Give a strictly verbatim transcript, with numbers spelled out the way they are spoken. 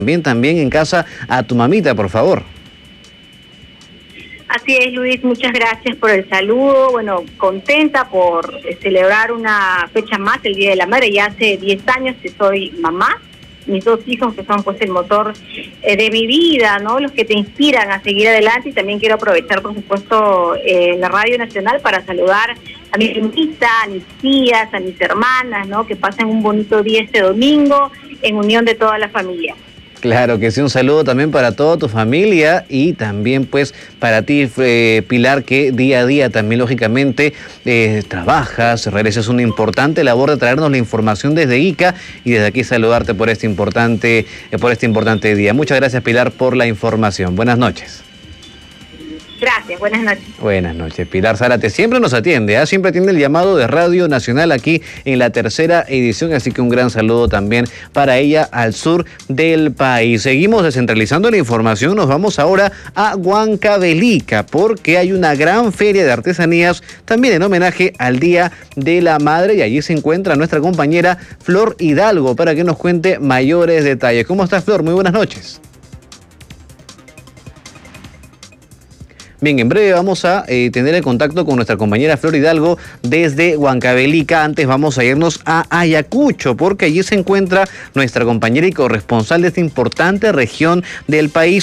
también, también en casa a tu mamita, por favor. Así es, Luis, muchas gracias por el saludo. Bueno, contenta por celebrar una fecha más, el Día de la Madre. Ya hace diez años que soy mamá. Mis dos hijos que son pues el motor eh, de mi vida, ¿no? Los que te inspiran a seguir adelante. Y también quiero aprovechar, por supuesto, eh, la Radio Nacional para saludar a mi primita, a mis tías, a mis hermanas, ¿no? Que pasen un bonito día este domingo en unión de toda la familia. Claro que sí, un saludo también para toda tu familia y también pues para ti, eh, Pilar, que día a día también lógicamente eh, trabajas, realizas una importante labor de traernos la información desde Ica y desde aquí saludarte por este importante, eh, por este importante día. Muchas gracias, Pilar, por la información. Buenas noches. Gracias, buenas noches. Buenas noches. Pilar Zárate siempre nos atiende, ¿eh? Siempre atiende el llamado de Radio Nacional aquí en la tercera edición, así que un gran saludo también para ella al sur del país. Seguimos descentralizando la información, nos vamos ahora a Huancavelica porque hay una gran feria de artesanías también en homenaje al Día de la Madre y allí se encuentra nuestra compañera Flor Hidalgo para que nos cuente mayores detalles. ¿Cómo estás, Flor? Muy buenas noches. Bien, en breve vamos a eh, tener el contacto con nuestra compañera Flor Hidalgo desde Huancavelica. Antes vamos a irnos a Ayacucho, porque allí se encuentra nuestra compañera y corresponsal de esta importante región del país,